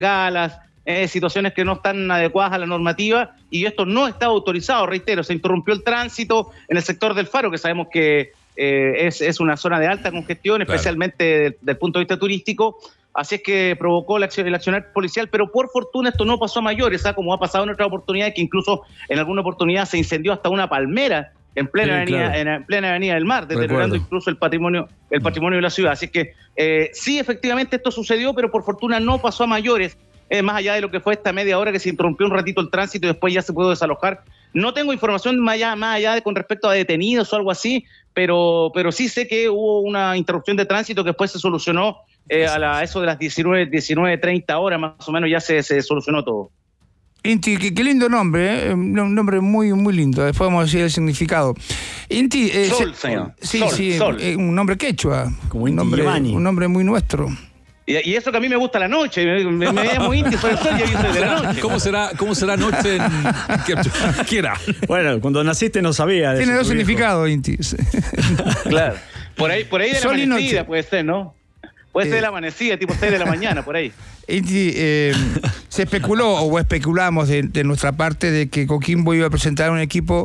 bengalas, situaciones que no están adecuadas a la normativa, y esto no está autorizado, reitero, se interrumpió el tránsito en el sector del Faro, que sabemos que es una zona de alta congestión, claro, especialmente desde el punto de vista turístico, así es que provocó el accionar policial, pero por fortuna esto no pasó a mayores, como ha pasado en otras oportunidades, que incluso en alguna oportunidad se incendió hasta una palmera en plena avenida, claro, en plena avenida del Mar, deteriorando incluso el patrimonio de la ciudad. Así que sí, efectivamente esto sucedió, pero por fortuna no pasó a mayores, más allá de lo que fue esta media hora que se interrumpió un ratito el tránsito y después ya se pudo desalojar. No tengo información más allá de con respecto a detenidos o algo así, pero sí sé que hubo una interrupción de tránsito que después se solucionó a eso de las 19:30 horas, más o menos ya se solucionó todo. Inti, qué lindo nombre, ¿eh? Un nombre muy, muy lindo. Después vamos a decir el significado. Inti, Sol, señor. Sí, Sol. Un nombre quechua. Como Inti Gimani. Un nombre muy nuestro. Y eso que a mí me gusta la noche, me llamo Inti, soy el sol y yo soy de la noche. ¿Cómo será noche en quechua? ¿Qué era? Bueno, cuando naciste no sabía. Tiene dos significados, Inti. Claro. Por ahí de la amanecida puede ser, ¿no? Puede ser de la amanecida, tipo 6 de la mañana, por ahí. Inti, se especuló, o especulamos de nuestra parte, de que Coquimbo iba a presentar un equipo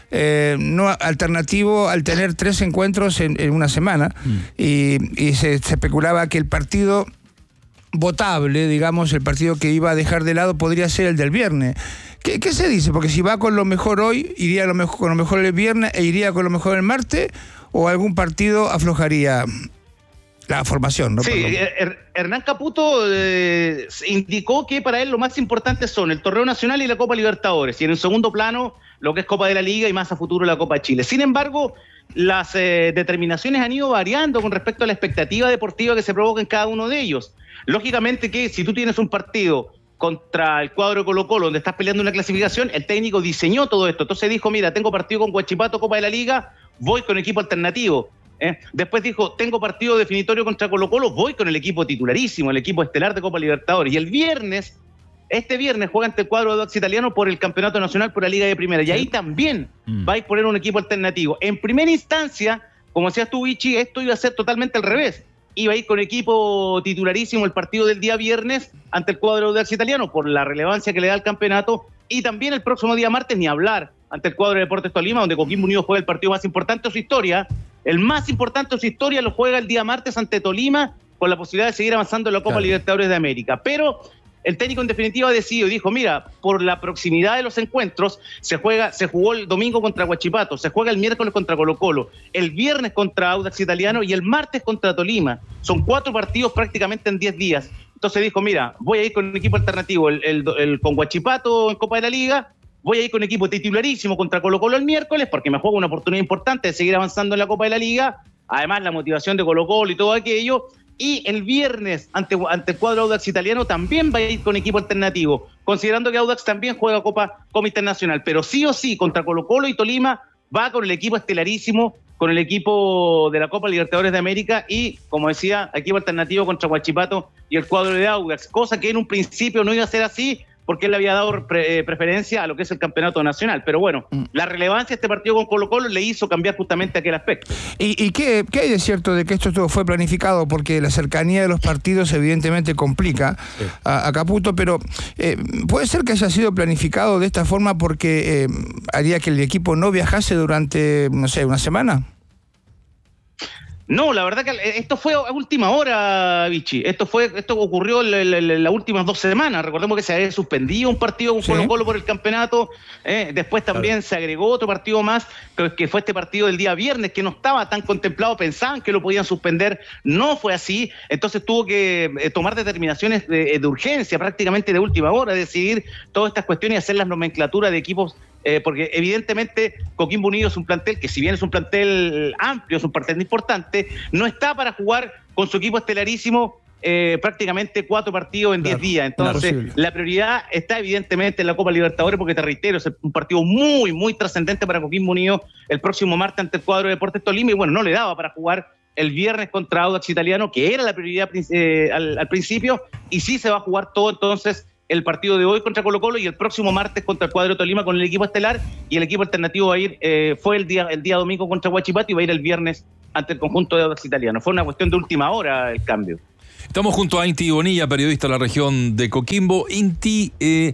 no alternativo al tener 3 encuentros en una semana, y se especulaba que el partido votable, digamos, el partido que iba a dejar de lado podría ser el del viernes. ¿Qué se dice? Porque si va con lo mejor hoy, iría con lo mejor el viernes e iría con lo mejor el martes, o algún partido aflojaría la formación, ¿no? Sí, Hernán Caputo indicó que para él lo más importante son el Torneo Nacional y la Copa Libertadores, y en el segundo plano lo que es Copa de la Liga y más a futuro la Copa de Chile. Sin embargo, las determinaciones han ido variando con respecto a la expectativa deportiva que se provoca en cada uno de ellos. Lógicamente que si tú tienes un partido contra el cuadro de Colo-Colo, donde estás peleando una clasificación, el técnico diseñó todo esto. Entonces dijo, mira, tengo partido con Huachipato, Copa de la Liga, voy con equipo alternativo. Después dijo, tengo partido definitorio contra Colo-Colo, voy con el equipo titularísimo, el equipo estelar de Copa Libertadores. Y el viernes, este viernes, juega ante el cuadro de Audax Italiano por el Campeonato Nacional por la Liga de Primera. Y ahí también va a poner un equipo alternativo. En primera instancia, como decías tú, Vichy, esto iba a ser totalmente al revés. Iba a ir con equipo titularísimo el partido del día viernes ante el cuadro de Audax Italiano por la relevancia que le da al campeonato, y también el próximo día martes ni hablar ante el cuadro de Deportes Tolima, donde Coquimbo Unido juega el partido más importante de su historia. El más importante de su historia lo juega el día martes ante Tolima, con la posibilidad de seguir avanzando en la Copa Libertadores de América. Pero el técnico en definitiva decidió y dijo, mira, por la proximidad de los encuentros, se jugó el domingo contra Huachipato, se juega el miércoles contra Colo-Colo, el viernes contra Audax Italiano y el martes contra Tolima. Son 4 partidos prácticamente en 10 días. Entonces dijo, mira, voy a ir con un equipo alternativo con Huachipato en Copa de la Liga, voy a ir con equipo titularísimo contra Colo-Colo el miércoles, porque me juego una oportunidad importante de seguir avanzando en la Copa de la Liga, además la motivación de Colo-Colo y todo aquello. Y el viernes, ante el cuadro Audax Italiano, también va a ir con equipo alternativo, considerando que Audax también juega Copa Internacional. Pero sí o sí, contra Colo-Colo y Tolima, va con el equipo estelarísimo, con el equipo de la Copa Libertadores de América y, como decía, equipo alternativo contra Huachipato y el cuadro de Audax, cosa que en un principio no iba a ser así, porque él le había dado preferencia a lo que es el campeonato nacional. Pero bueno, la relevancia de este partido con Colo-Colo le hizo cambiar justamente aquel aspecto. ¿Y qué hay de cierto de que esto todo fue planificado? Porque la cercanía de los partidos evidentemente complica a Caputo, pero ¿puede ser que haya sido planificado de esta forma porque haría que el equipo no viajase durante, no sé, una semana? No, la verdad que esto fue a última hora, Vichy. Esto ocurrió en las últimas 2 semanas. Recordemos que se había suspendido un partido con Colo-Colo por el campeonato. Después también se agregó otro partido más, que fue este partido del día viernes, que no estaba tan contemplado. Pensaban que lo podían suspender. No fue así. Entonces tuvo que tomar determinaciones de urgencia, prácticamente de última hora, decidir todas estas cuestiones y hacer las nomenclaturas de equipos. Porque evidentemente Coquimbo Unido es un plantel que, si bien es un plantel amplio, es un plantel importante, no está para jugar con su equipo estelarísimo prácticamente 4 partidos en 10 días. Entonces la prioridad está evidentemente en la Copa Libertadores, porque te reitero, es un partido muy, muy trascendente para Coquimbo Unido el próximo martes ante el cuadro de Deportes Tolima, y bueno, no le daba para jugar el viernes contra Audax Italiano, que era la prioridad al principio, y sí se va a jugar todo entonces el partido de hoy contra Colo-Colo y el próximo martes contra el cuadro Tolima con el equipo estelar, y el equipo alternativo va a ir, fue el día domingo contra Huachipato y va a ir el viernes ante el conjunto de Audax Italiano. Fue una cuestión de última hora el cambio. Estamos junto a Inti Bonilla, periodista de la región de Coquimbo. Inti,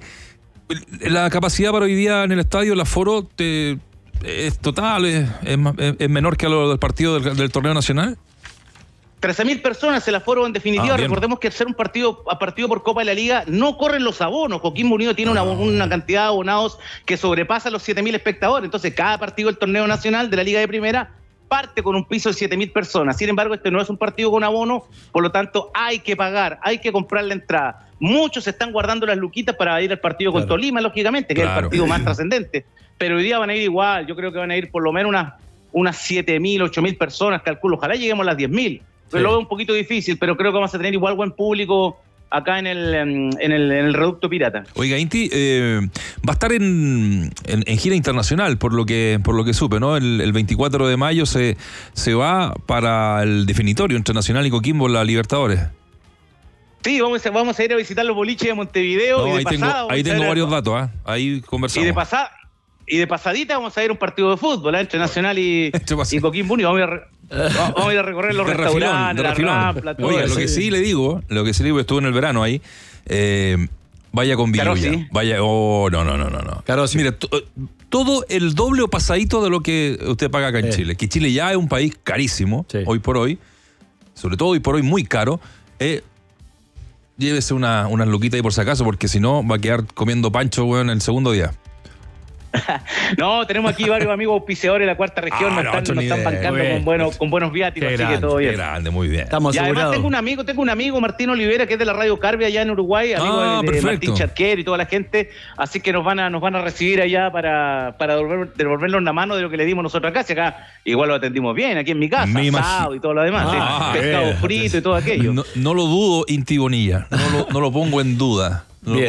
la capacidad para hoy día en el estadio, el aforo, ¿es total? ¿Es menor que a lo del partido del torneo nacional? 13.000 personas el aforo en definitiva. Recordemos que al ser un partido por Copa de la Liga no corren los abonos. Coquimbo Unido tiene una cantidad de abonados que sobrepasa los 7.000 espectadores. Entonces cada partido del torneo nacional de la Liga de Primera parte con un piso de 7.000 personas. Sin embargo, este no es un partido con abono, por lo tanto hay que pagar, hay que comprar la entrada. Muchos están guardando las luquitas para ir al partido con Tolima, lógicamente, que es el partido más trascendente. Pero hoy día van a ir igual. Yo creo que van a ir por lo menos unas 7.000, 8.000 personas, calculo. Ojalá lleguemos a las 10.000. Pero lo veo un poquito difícil, pero creo que vamos a tener igual buen público acá en el Reducto Pirata. Oiga, Inti, va a estar en gira internacional, por lo que supe, ¿no? El 24 de mayo se va para el definitorio entre Nacional y Coquimbo en la Libertadores. Sí, vamos a ir a visitar los boliches de Montevideo. No, y ahí tengo varios datos, ahí conversamos. Y de pasadita vamos a ir a un partido de fútbol, entre Nacional y Coquimbo Unido. Vamos a ir a recorrer los restaurantes, la Rampla, todo. Oiga, lo que sí le digo, estuve en el verano ahí, vaya con Viluya. Vaya, no. Claro, sí. Mire, todo el doble o pasadito de lo que usted paga acá en Chile. Que Chile ya es un país carísimo, hoy por hoy, sobre todo hoy por hoy muy caro. Llévese unas luquitas ahí por si acaso, porque si no va a quedar comiendo pancho, weón, el segundo día. No, tenemos aquí varios amigos auspiciadores de la cuarta región, nos están bancando con buenos viáticos, así que todo bien. Qué grande, muy bien. Estamos y además tengo un amigo, Martín Olivera, que es de la Radio Carve allá en Uruguay, amigo de Martín Charquer y toda la gente, así que nos van a recibir allá para devolvernos la mano de lo que le dimos nosotros acá, si acá igual lo atendimos bien, aquí en mi casa, asado y todo lo demás, pescado frito y todo aquello. No lo dudo, Inti Bonilla, no lo pongo en duda.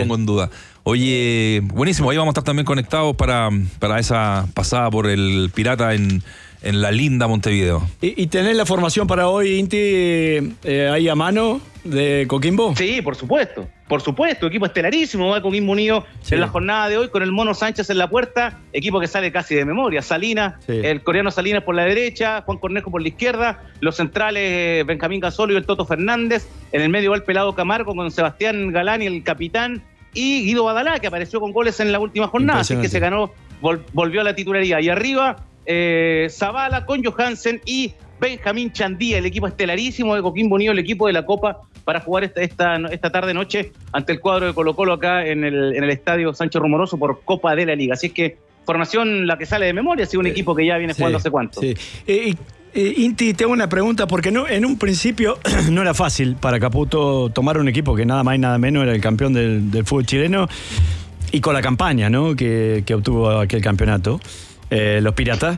Oye, buenísimo, ahí vamos a estar también conectados para esa pasada por el Pirata en la linda Montevideo. ¿Y tenés la formación para hoy, Inti, ahí a mano de Coquimbo? Sí, por supuesto, equipo estelarísimo, va Coquimbo Unido en la jornada de hoy con el Mono Sánchez en la puerta, equipo que sale casi de memoria, Salinas, el coreano Salinas por la derecha, Juan Cornejo por la izquierda, los centrales Benjamín Gasolo y el Toto Fernández, en el medio va el Pelado Camargo con Sebastián Galán y el capitán, y Guido Badalá, que apareció con goles en la última jornada, así que se ganó, volvió a la titularidad. Y arriba, Zavala con Johansen y Benjamín Chandía, el equipo estelarísimo de Coquimbo Unido, el equipo de la Copa, para jugar esta tarde-noche ante el cuadro de Colo-Colo acá en el estadio Sánchez Rumoroso por Copa de la Liga. Así es que formación la que sale de memoria, así un equipo que ya viene jugando hace cuánto. Sí. Inti, tengo una pregunta, porque en un principio no era fácil para Caputo tomar un equipo que nada más y nada menos era el campeón del fútbol chileno, y con la campaña, ¿no?, que obtuvo aquel campeonato, los Piratas,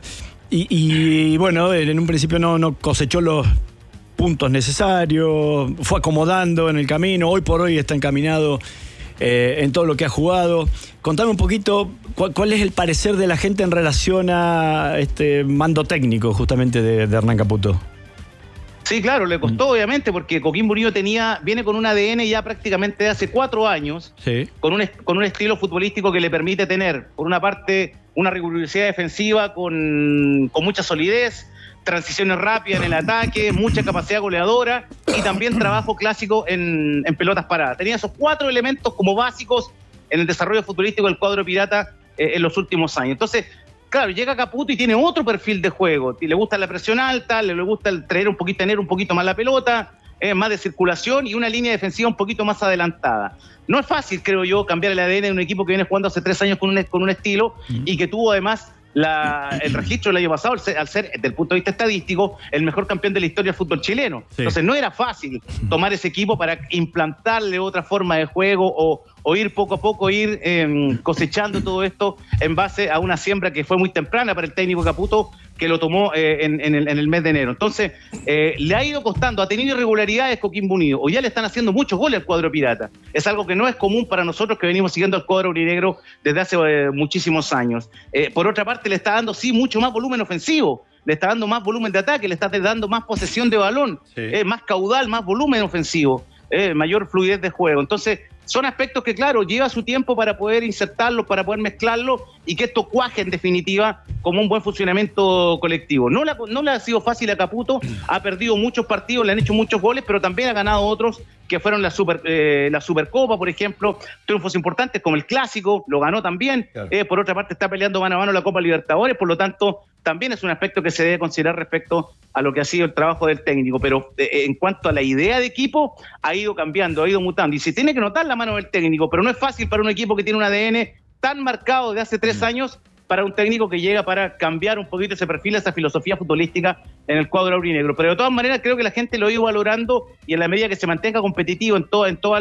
y bueno, en un principio no cosechó los puntos necesarios, fue acomodando en el camino, hoy por hoy está encaminado en todo lo que ha jugado. Contame un poquito cuál es el parecer de la gente en relación a este mando técnico justamente de Hernán Caputo. Sí, claro, le costó obviamente, porque Coquimbo Unido viene con un ADN ya prácticamente de hace 4 años, con un estilo futbolístico que le permite tener, por una parte, una rigurosidad defensiva con mucha solidez, transiciones rápidas en el ataque, mucha capacidad goleadora y también trabajo clásico en pelotas paradas. Tenía esos 4 elementos como básicos en el desarrollo futbolístico del cuadro pirata en los últimos años. Entonces, claro, llega Caputo y tiene otro perfil de juego. Le gusta la presión alta, le gusta tener un poquito más la pelota, más de circulación y una línea defensiva un poquito más adelantada. No es fácil, creo yo, cambiar el ADN de un equipo que viene jugando hace 3 años con un estilo y que tuvo además el registro del año pasado al ser, desde el punto de vista estadístico, el mejor campeón de la historia del fútbol chileno. Entonces no era fácil tomar ese equipo para implantarle otra forma de juego o ir poco a poco, cosechando todo esto en base a una siembra que fue muy temprana para el técnico Caputo, que lo tomó en el mes de enero. Entonces, le ha ido costando, ha tenido irregularidades Coquimbo Unido, o ya le están haciendo muchos goles al cuadro pirata. Es algo que no es común para nosotros que venimos siguiendo al cuadro aurinegro desde hace muchísimos años. Por otra parte, le está dando mucho más volumen ofensivo, le está dando más volumen de ataque, le está dando más posesión de balón, más caudal, más volumen ofensivo. Mayor fluidez de juego. Entonces, son aspectos que, claro, lleva su tiempo para poder insertarlos, para poder mezclarlos y que esto cuaje en definitiva como un buen funcionamiento colectivo. No le ha sido fácil a Caputo, ha perdido muchos partidos, le han hecho muchos goles, pero también ha ganado otros que fueron la Supercopa, por ejemplo, triunfos importantes como el Clásico, lo ganó también. Claro. Por otra parte está peleando mano a mano la Copa Libertadores, por lo tanto también es un aspecto que se debe considerar respecto a lo que ha sido el trabajo del técnico, pero en cuanto a la idea de equipo, ha ido cambiando, ha ido mutando, y se tiene que notar la mano del técnico, pero no es fácil para un equipo que tiene un ADN tan marcado de hace 3 años, para un técnico que llega para cambiar un poquito ese perfil, esa filosofía futbolística en el cuadro aurinegro. Pero de todas maneras creo que la gente lo ha ido valorando, y en la medida que se mantenga competitivo en todos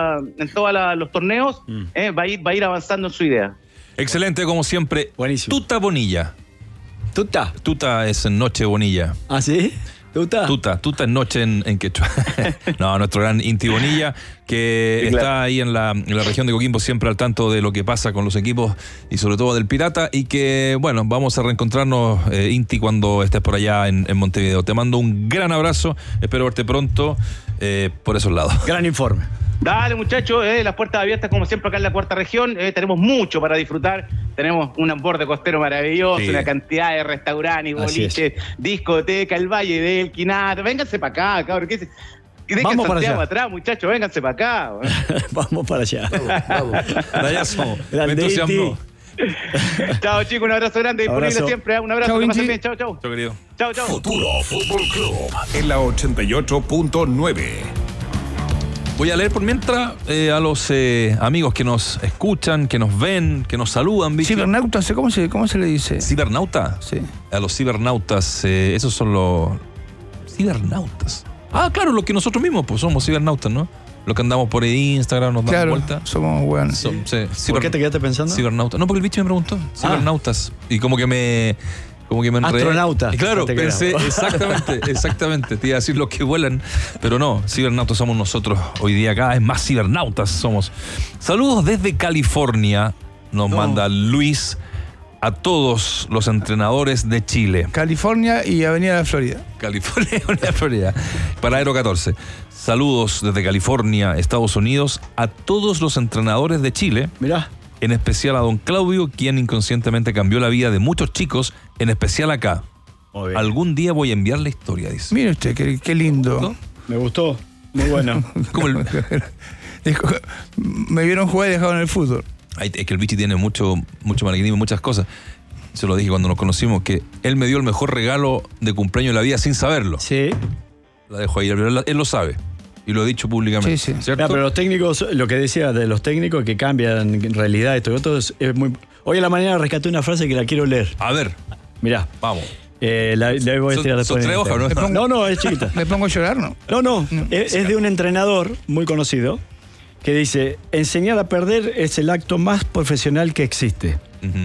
los torneos, va a ir avanzando en su idea. Excelente, como siempre. Buenísimo. Tuta Bonilla. ¿Tuta? Tuta es Noche Bonilla. ¿Ah, sí? ¿Tuta? Tuta es noche en quechua. No, nuestro gran Inti Bonilla, que sí, claro, está ahí en la región de Coquimbo, siempre al tanto de lo que pasa con los equipos y sobre todo del Pirata, y que, bueno, vamos a reencontrarnos, Inti, cuando estés por allá en Montevideo. Te mando un gran abrazo, espero verte pronto por esos lados. Gran informe. Dale, muchachos, las puertas abiertas como siempre acá en la cuarta región. Tenemos mucho para disfrutar. Tenemos un borde costero maravilloso, una cantidad de restaurantes, boliches, discoteca, el Valle del Quinato. Vénganse para acá, cabrón. Vamos para allá atrás, muchachos, vénganse para acá. Vamos para allá. Vamos. Allá somos. Me entusiasmó. Chao, chicos, un abrazo grande, disponible siempre. Un abrazo, chau, que pasen bien. Chao, chao. Chao, querido. Chao, chao. Futuro Fútbol Club en la 88.9. Voy a leer por mientras a los amigos que nos escuchan, que nos ven, que nos saludan. ¿Viste? Cibernauta, ¿cómo se le dice? ¿Cibernauta? Sí. A los cibernautas, esos son los cibernautas. Ah, claro, los que nosotros mismos pues somos cibernautas, ¿no? Los que andamos por Instagram, nos damos vuelta. Somos buenos. ¿Por qué te quedaste pensando? Cibernautas. No, porque el bicho me preguntó. Cibernautas. Y como que me enredé. Astronauta. Y claro, pensé, exactamente. Te iba a decir los que vuelan, pero no, cibernautas somos nosotros hoy día acá, es más cibernautas somos. Saludos desde California, nos manda Luis, a todos los entrenadores de Chile. California y Avenida de la Florida. California y Avenida Florida. Paradero 14. Saludos desde California, Estados Unidos, a todos los entrenadores de Chile. Mirá. En especial a don Claudio, quien inconscientemente cambió la vida de muchos chicos, en especial acá. Algún día voy a enviar la historia, dice. Mire usted, qué lindo. ¿No? Me gustó, muy bueno. Me vieron jugar y dejaron el fútbol. Es que el bichi tiene mucho magnetismo, muchas cosas. Se lo dije cuando nos conocimos, que él me dio el mejor regalo de cumpleaños de la vida sin saberlo. Sí. La dejo ahí, pero él lo sabe. Y lo he dicho públicamente. Sí. ¿Cierto? Pero los técnicos, lo que decía de los técnicos que cambian en realidad esto y otro es muy... Hoy a la mañana rescaté una frase que la quiero leer. A ver. Mirá. Vamos. La voy a tirar después. ¿Son 3 hojas, no? No, es chiquita. ¿Me pongo a llorar, no? No. Es de un entrenador muy conocido que dice: enseñar a perder es el acto más profesional que existe.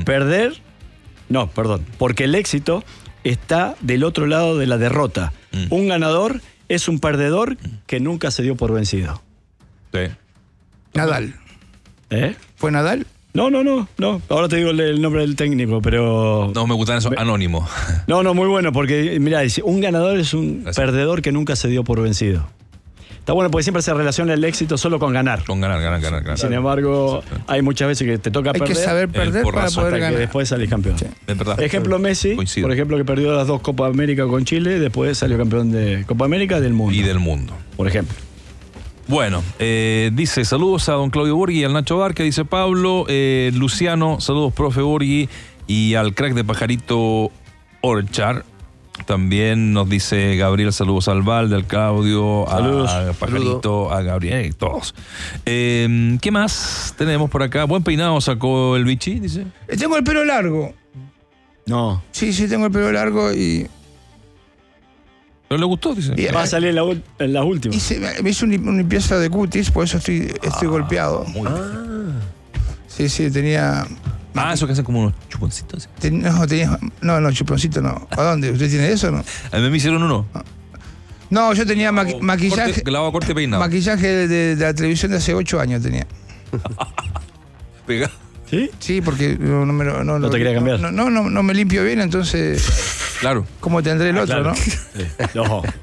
Porque el éxito está del otro lado de la derrota. Un ganador es un perdedor que nunca se dio por vencido. Sí. Nadal. ¿Eh? ¿Fue Nadal? No. Ahora te digo el nombre del técnico, pero... No, me gustan esos anónimos. No, muy bueno, porque mira, dice, un ganador es un perdedor que nunca se dio por vencido. Está bueno porque siempre se relaciona el éxito solo con ganar. Con ganar. Sin embargo, hay muchas veces que te toca perder. Hay que saber perder para poder ganar. Que después salís campeón. Sí. Es verdad. Ejemplo, Messi, Coincido. por ejemplo, que perdió las 2 Copas América con Chile, después salió campeón de Copa América del mundo. Y del mundo. Por ejemplo. Bueno, dice saludos a don Claudio Borghi y al Nacho Barca, dice Pablo. Luciano, saludos profe Borghi y al crack de Pajarito Orchard. También nos dice Gabriel, saludos al Valde, al Claudio, a Pajarito, a Gabriel, todos. ¿Qué más tenemos por acá? Buen peinado sacó el bichi, dice. Tengo el pelo largo. No. Sí, tengo el pelo largo y... ¿Pero le gustó? Dice. Va a salir en las últimas. Me hice una limpieza de cutis, por eso estoy golpeado. Muy bien. Sí, tenía... Eso que hacen como unos chuponcitos. No, chuponcito no. ¿A dónde? ¿Usted tiene eso o no? A mí me hicieron uno. No, yo tenía maquillaje. Corte peinado. Maquillaje de la televisión de hace 8 años tenía. Pega. ¿Sí? Sí, porque no te quería cambiar. No me limpio bien, entonces. Claro. ¿Cómo tendré el otro, claro. no? No.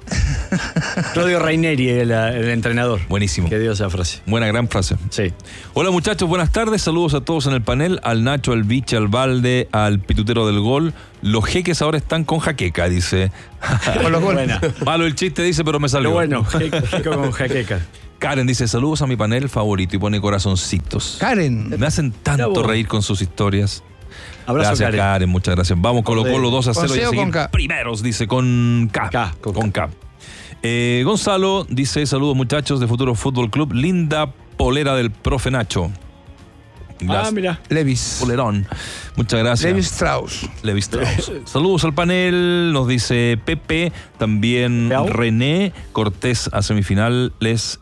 Claudio Raineri, el entrenador. Buenísimo. Que dio esa frase. Buena, gran frase. Sí. Hola muchachos, buenas tardes. Saludos a todos en el panel. Al Nacho, al Biche, al Valde, al pitutero del gol. Los jeques ahora están con jaqueca, dice. Con los goles. Malo el chiste, dice, pero me salió. Lo bueno, jeco con jaqueca. Karen dice, saludos a mi panel favorito y pone corazoncitos. Karen. Me hacen tanto reír con sus historias. Abrazo, Gracias, Karen, muchas gracias. Vamos Colo Colo 2-0 y a seguir con K. primeros, dice, con K. Con K. Gonzalo dice, saludos muchachos de Futuro Fútbol Club. Linda polera del profe Nacho. Mira. Levis. Polerón. Muchas gracias. Levi Strauss. Saludos al panel, nos dice Pepe, también ¿Peau? René Cortés a semifinales.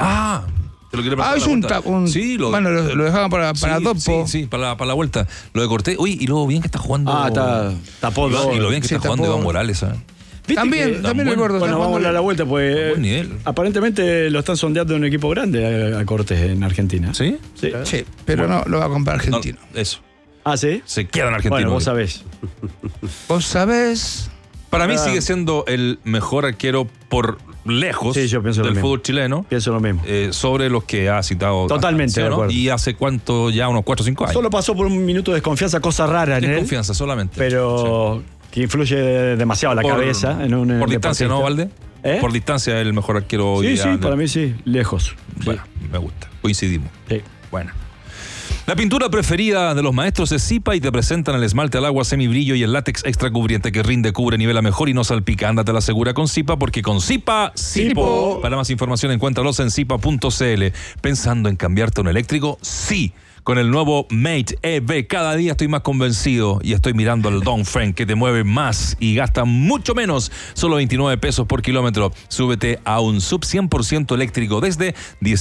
Te lo quiero pasar Es la un vuelta. Sí, bueno, lo dejaban para Topo. Sí, para la vuelta. Lo de Cortés. Uy, y luego bien que está jugando. Tapó dos. Y lo bien que Sí, está jugando tapó. Iván Morales, También el gordo. Bueno, vamos a dar la vuelta, pues. Buen nivel. Aparentemente lo están sondeando en un equipo grande a Cortés en Argentina. ¿Sí? Sí. Sí, pero no lo va a comprar argentino. No, eso. Ah, ¿sí? Se queda en Argentina. Bueno, vos sabés. Vos sabés. Para mí sigue siendo el mejor arquero por lejos Sí, yo pienso lo del mismo. fútbol chileno. Pienso lo mismo. Sobre los que ha citado. Totalmente, ¿sí o de no? acuerdo. Y hace cuánto, ya unos 4 o 5 años. Solo pasó por un minuto de desconfianza, cosa rara en De él. confianza solamente. Pero que influye demasiado la cabeza en un por distancia, ¿no, Valde? ¿Eh? Por distancia es el mejor arquero hoy Sí, día. para mí sí, lejos. Bueno, me gusta. Coincidimos. Sí. Bueno. La pintura preferida de los maestros es Zipa y te presentan el esmalte al agua semibrillo y el látex extra cubriente que rinde, cubre, nivela mejor y no salpica. Ándate a la segura con Zipa porque con Zipa, Zipo. Para más información encuéntralos en zipa.cl. ¿Pensando en cambiarte a un eléctrico? Sí. Con el nuevo Mate EV cada día estoy más convencido y estoy mirando al Dongfeng que te mueve más y gasta mucho menos, solo 29 pesos por kilómetro. Súbete a un sub 100% eléctrico desde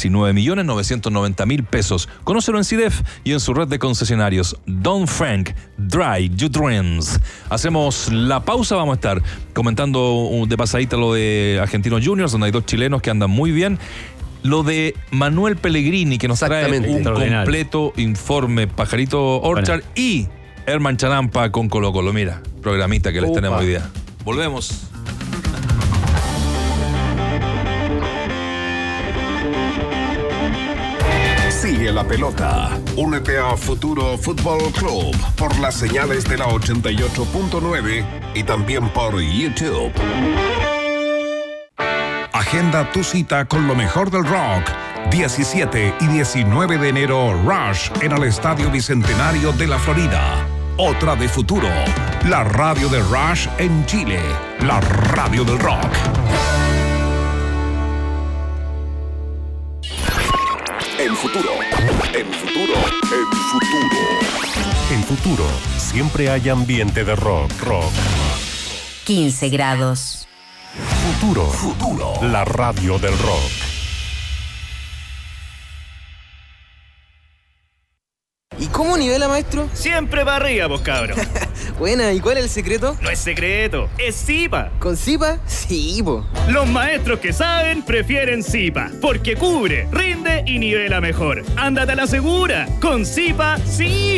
19.990.000 pesos. Conócelo en CIDEF y en su red de concesionarios. Dongfeng, Drive Your Dreams. Hacemos la pausa, vamos a estar comentando de pasadita lo de Argentinos Juniors, donde hay 2 chilenos que andan muy bien. Lo de Manuel Pellegrini, que nos trae un completo informe, Pajarito Orchard, y Herman Charampa con Colo Colo. Mira, programita que les tenemos hoy día. Volvemos. Sigue la pelota. Únete a Futuro Fútbol Club por las señales de la 88.9 y también por YouTube. Agenda tu cita con lo mejor del rock. 17 y 19 de enero, Rush en el Estadio Bicentenario de la Florida. Otra de Futuro, la radio de Rush en Chile, la radio del rock. En Futuro, en Futuro, en Futuro. En Futuro, siempre hay ambiente de rock. 15 grados. Futuro, la radio del rock. ¿Y cómo nivela, maestro? Siempre para arriba, pues, cabro. Buena, ¿y cuál es el secreto? No es secreto, es Zipa. ¿Con Zipa? Sí, po. Los maestros que saben prefieren Zipa, porque cubre, rinde y nivela mejor. Ándate a la segura, con Zipa, sí.